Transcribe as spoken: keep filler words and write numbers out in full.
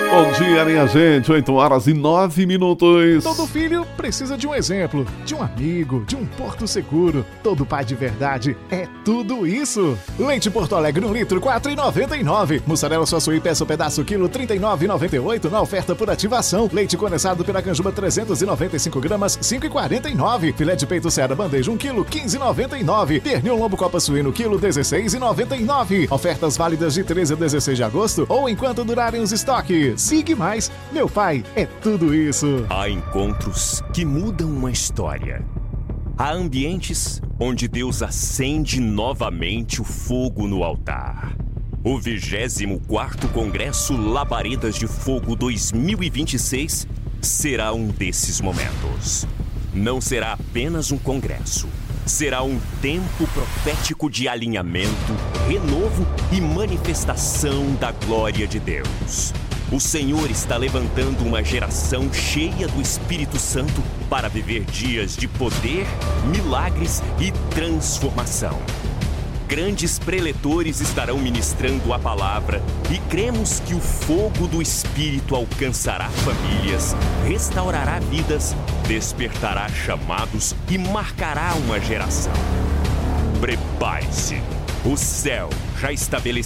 Bom dia, minha gente. oito horas e nove minutos. Todo filho precisa de um exemplo, de um amigo, de um porto seguro. Todo pai de verdade é tudo isso. Leite Porto Alegre, um litro, quatro reais e noventa e nove centavos. Mussarela Suaçuí, peça o pedaço, quilo, trinta e nove reais e noventa e oito centavos na oferta por ativação. Leite condensado Piracanjuba, trezentos e noventa e cinco gramas, cinco reais e quarenta e nove centavos. Filé de peito Seara Bandeja, um quilo, quinze reais e noventa e nove centavos. Pernil Lombo Copa Suíno, quilo, dezesseis reais e noventa e nove centavos. Ofertas válidas de treze a dezesseis de agosto ou enquanto durarem os estoques. Sigue mais, meu pai é tudo isso. Há encontros que mudam uma história. Há ambientes onde Deus acende novamente o fogo no altar. O vigésimo quarto Congresso Labaredas de Fogo dois mil e vinte e seis será um desses momentos. Não será apenas um congresso. Será um tempo profético de alinhamento, renovo e manifestação da glória de Deus. O Senhor está levantando uma geração cheia do Espírito Santo para viver dias de poder, milagres e transformação. Grandes preletores estarão ministrando a palavra e cremos que o fogo do Espírito alcançará famílias, restaurará vidas, despertará chamados e marcará uma geração. Prepare-se, o céu já estabeleceu